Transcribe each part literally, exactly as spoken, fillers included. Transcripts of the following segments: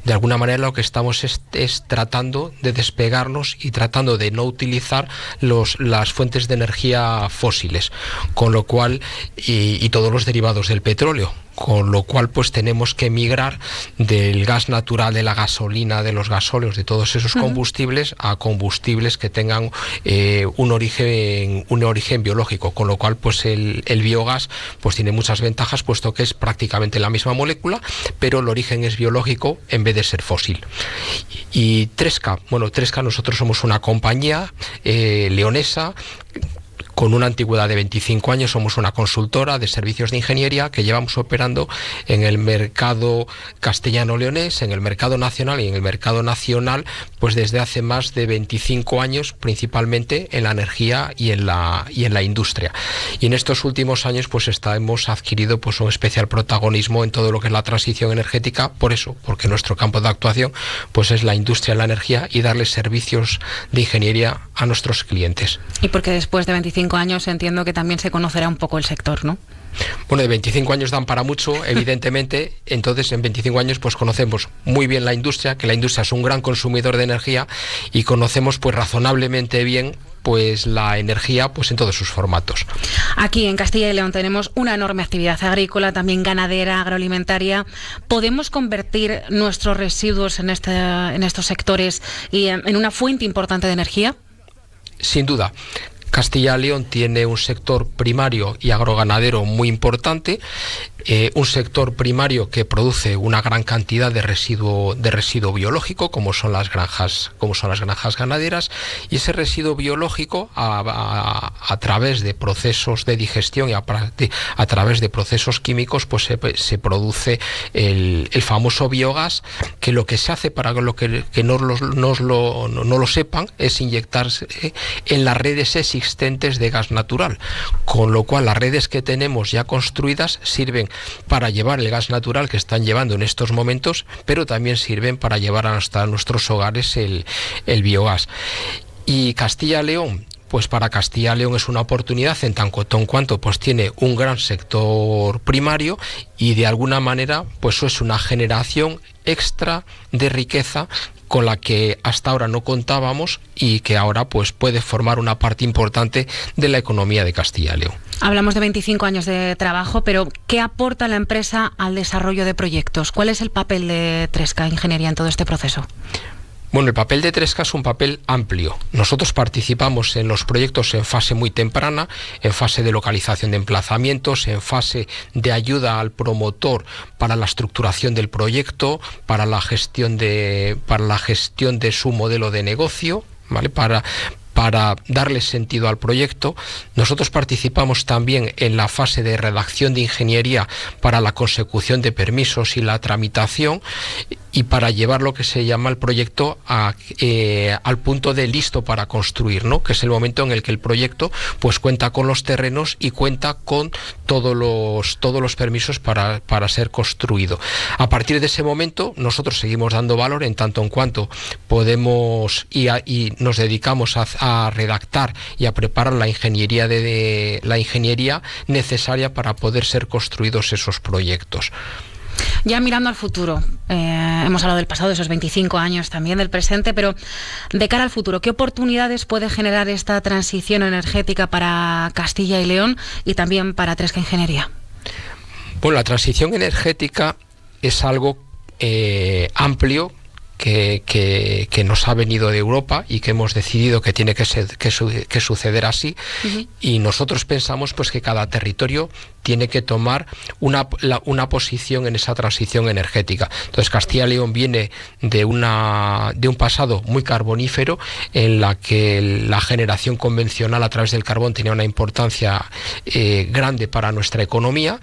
de alguna manera lo que estamos es, es tratando de despegarnos y tratando de no utilizar los, las fuentes de energía fósiles, con lo cual, y, y todos los derivados del petróleo, con lo cual pues tenemos que migrar del gas natural, de la gasolina, de los gasóleos, de todos esos uh-huh. combustibles a combustibles que tengan eh, un origen un origen biológico, con lo cual pues el, el biogás pues tiene muchas ventajas, puesto que es prácticamente la misma molécula, pero el origen es biológico en vez de ser fósil. Y tres K, bueno, tres K nosotros somos una compañía eh, leonesa con una antigüedad de veinticinco años, somos una consultora de servicios de ingeniería que llevamos operando en el mercado castellano-leonés, en el mercado nacional y en el mercado nacional, pues desde hace más de veinticinco años, principalmente en la energía y en la, y en la industria. Y en estos últimos años pues está, hemos adquirido pues un especial protagonismo en todo lo que es la transición energética, por eso, porque nuestro campo de actuación pues es la industria y la energía y darles servicios de ingeniería a nuestros clientes. Y porque después de veinticinco años entiendo que también se conocerá un poco el sector, ¿no? Bueno, de veinticinco años dan para mucho, evidentemente. Entonces en veinticinco años pues conocemos muy bien la industria, que la industria es un gran consumidor de energía, y conocemos pues razonablemente bien pues la energía pues en todos sus formatos. Aquí en Castilla y León tenemos una enorme actividad agrícola, también ganadera, agroalimentaria. ¿Podemos convertir nuestros residuos en, este, en estos sectores y en, en una fuente importante de energía? Sin duda. Castilla y León tiene un sector primario y agroganadero muy importante, eh, un sector primario que produce una gran cantidad de residuo de residuo biológico, como son las granjas, como son las granjas ganaderas, y ese residuo biológico a, a, a través de procesos de digestión y a, a través de procesos químicos, pues se, se produce el, el famoso biogás, que lo que se hace, para lo que, que no, los, no, lo, no, no lo sepan, es inyectarse en las redes existentes existentes de gas natural, con lo cual las redes que tenemos ya construidas sirven para llevar el gas natural que están llevando en estos momentos, pero también sirven para llevar hasta nuestros hogares el, el biogás. Y Castilla y León, pues para Castilla y León es una oportunidad en tanto en cuanto pues tiene un gran sector primario y de alguna manera pues eso es una generación extra de riqueza con la que hasta ahora no contábamos y que ahora pues puede formar una parte importante de la economía de Castilla y León. Hablamos de veinticinco años de trabajo, pero ¿qué aporta la empresa al desarrollo de proyectos? ¿Cuál es el papel de tres K Ingeniería en todo este proceso? Bueno, el papel de tres K es un papel amplio. Nosotros participamos en los proyectos en fase muy temprana, en fase de localización de emplazamientos, en fase de ayuda al promotor para la estructuración del proyecto, para la gestión de, para la gestión de su modelo de negocio, ¿vale? Para Para darle sentido al proyecto. Nosotros participamos también en la fase de redacción de ingeniería para la consecución de permisos y la tramitación, y para llevar lo que se llama el proyecto a, eh, al punto de listo para construir, ¿no? Que es el momento en el que el proyecto pues cuenta con los terrenos y cuenta con todos los, todos los permisos para, para ser construido. A partir de ese momento nosotros seguimos dando valor en tanto en cuanto podemos y, a, y nos dedicamos a, a redactar y a preparar la ingeniería de, de la ingeniería necesaria para poder ser construidos esos proyectos. Ya mirando al futuro, eh, hemos hablado del pasado, de esos veinticinco años, también del presente, pero de cara al futuro, ¿qué oportunidades puede generar esta transición energética para Castilla y León y también para tres K Ingeniería? Bueno, la transición energética es algo eh, amplio, Que, que, que nos ha venido de Europa y que hemos decidido que tiene que, ser, que, su, que suceder así. Uh-huh. Y nosotros pensamos pues que cada territorio tiene que tomar una, la, una posición en esa transición energética. Entonces Castilla y León viene de, una, de un pasado muy carbonífero, en la que la generación convencional a través del carbón tenía una importancia eh, grande para nuestra economía,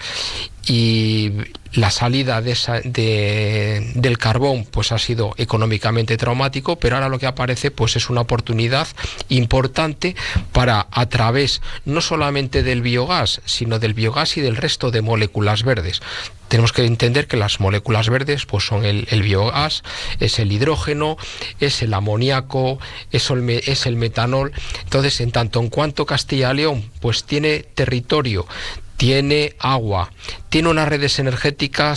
y la salida de esa, de, del carbón pues ha sido económicamente traumático, pero ahora lo que aparece pues es una oportunidad importante para, a través no solamente del biogás, sino del biogás y del resto de moléculas verdes. Tenemos que entender que las moléculas verdes pues son el, el biogás, es el hidrógeno, es el amoníaco, es el, es el metanol. Entonces, en tanto en cuanto Castilla y León pues tiene territorio, tiene agua, tiene unas redes energéticas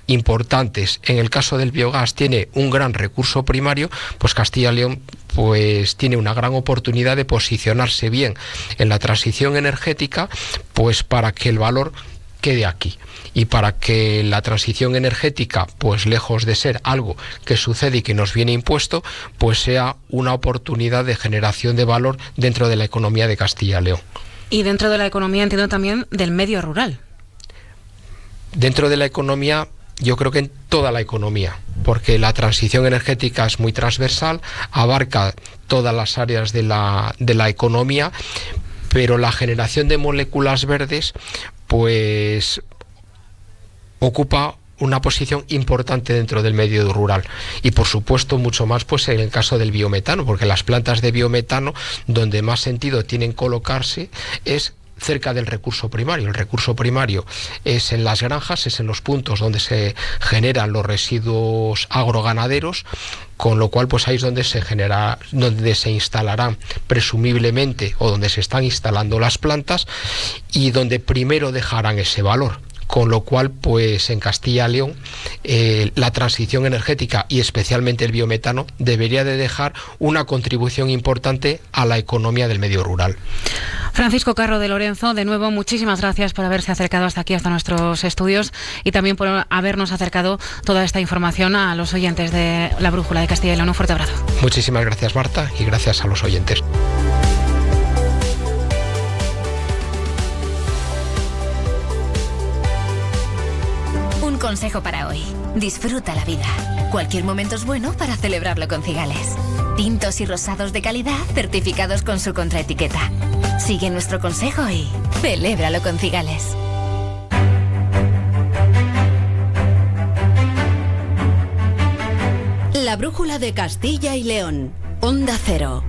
importantes. En el caso del biogás tiene un gran recurso primario, pues Castilla y León pues tiene una gran oportunidad de posicionarse bien en la transición energética, pues para que el valor quede aquí y para que la transición energética, pues lejos de ser algo que sucede y que nos viene impuesto, pues sea una oportunidad de generación de valor dentro de la economía de Castilla y León. Y dentro de la economía entiendo también del medio rural. Dentro de la economía, yo creo que en toda la economía, porque la transición energética es muy transversal, abarca todas las áreas de la, de la economía, pero la generación de moléculas verdes pues ocupa una posición importante dentro del medio rural y por supuesto mucho más pues en el caso del biometano, porque las plantas de biometano donde más sentido tienen colocarse es cerca del recurso primario. El recurso primario es en las granjas, es en los puntos donde se generan los residuos agroganaderos, con lo cual pues ahí es donde se genera, donde se instalarán presumiblemente o donde se están instalando las plantas y donde primero dejarán ese valor. Con lo cual, pues en Castilla y León, eh, la transición energética y especialmente el biometano debería de dejar una contribución importante a la economía del medio rural. Francisco Carro de Lorenzo, de nuevo, muchísimas gracias por haberse acercado hasta aquí, hasta nuestros estudios y también por habernos acercado toda esta información a los oyentes de La Brújula de Castilla y León. Un fuerte abrazo. Muchísimas gracias, Marta, y gracias a los oyentes. Consejo para hoy. Disfruta la vida. Cualquier momento es bueno para celebrarlo con Cigales. Tintos y rosados de calidad certificados con su contraetiqueta. Sigue nuestro consejo y celébralo con Cigales. La Brújula de Castilla y León. Onda Cero.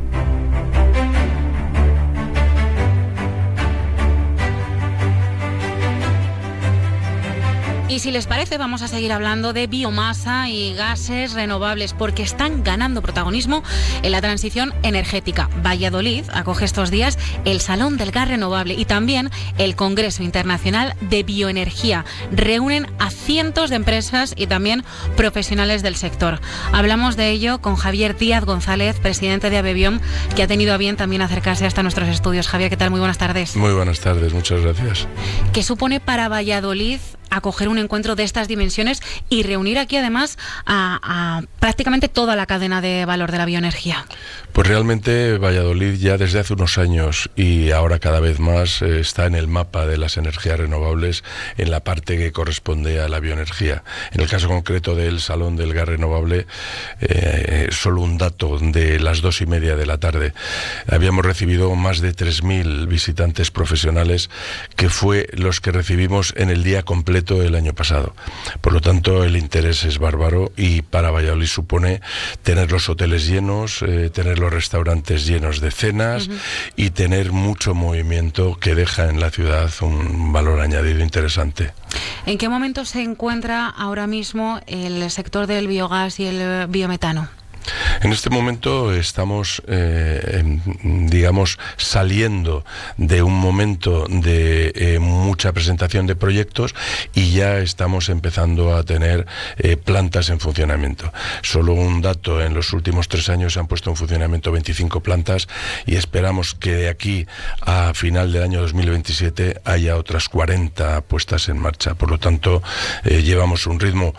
Y si les parece, vamos a seguir hablando de biomasa y gases renovables porque están ganando protagonismo en la transición energética. Valladolid acoge estos días el Salón del Gas Renovable y también el Congreso Internacional de Bioenergía. Reúnen a cientos de empresas y también profesionales del sector. Hablamos de ello con Javier Díaz González, presidente de Abebiom, que ha tenido a bien también acercarse hasta nuestros estudios. Javier, ¿qué tal? Muy buenas tardes. Muy buenas tardes, muchas gracias. ¿Qué supone para Valladolid acoger un encuentro de estas dimensiones y reunir aquí además a, a prácticamente toda la cadena de valor de la bioenergía? Pues realmente Valladolid ya desde hace unos años y ahora cada vez más eh, está en el mapa de las energías renovables en la parte que corresponde a la bioenergía. En el caso concreto del Salón del Gas Renovable, eh, solo un dato de las dos y media de la tarde, habíamos recibido más de tres mil visitantes profesionales, que fue los que recibimos en el día completo el año pasado. Por lo tanto, el interés es bárbaro y para Valladolid supone tener los hoteles llenos, eh, tener los restaurantes llenos de cenas uh-huh. y tener mucho movimiento que deja en la ciudad un valor añadido interesante. ¿En qué momento se encuentra ahora mismo el sector del biogás y el biometano? En este momento estamos, eh, digamos, saliendo de un momento de eh, mucha presentación de proyectos y ya estamos empezando a tener eh, plantas en funcionamiento. Solo un dato, en los últimos tres años se han puesto en funcionamiento veinticinco plantas y esperamos que de aquí a final del año dos mil veintisiete haya otras cuarenta puestas en marcha. Por lo tanto, eh, llevamos un ritmo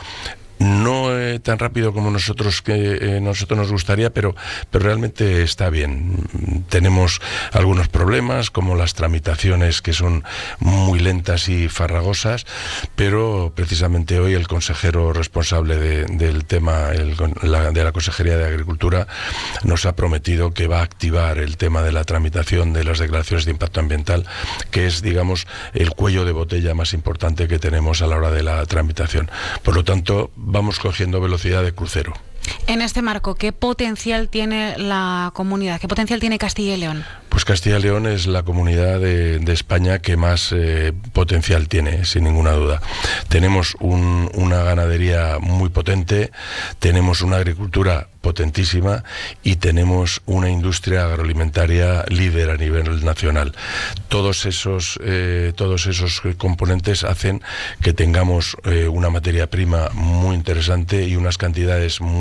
no eh, tan rápido como nosotros que eh, nosotros nos gustaría, pero, pero realmente está bien. Tenemos algunos problemas, como las tramitaciones, que son muy lentas y farragosas, pero precisamente hoy el consejero responsable de, del tema el, la, de la Consejería de Agricultura nos ha prometido que va a activar el tema de la tramitación de las declaraciones de impacto ambiental, que es, digamos, el cuello de botella más importante que tenemos a la hora de la tramitación. Por lo tanto, vamos cogiendo velocidad de crucero. En este marco, ¿qué potencial tiene la comunidad? ¿Qué potencial tiene Castilla y León? Pues Castilla y León es la comunidad de, de España que más eh, potencial tiene, sin ninguna duda. Tenemos un, una ganadería muy potente, tenemos una agricultura potentísima y tenemos una industria agroalimentaria líder a nivel nacional. Todos esos, eh, todos esos componentes hacen que tengamos eh, una materia prima muy interesante y unas cantidades muy